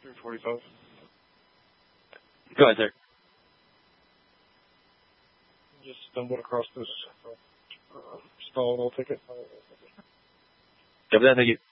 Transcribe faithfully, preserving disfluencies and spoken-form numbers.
three forty-five. Go ahead, sir. Just stumbled across this uh, stall ticket. Copy that, thank you.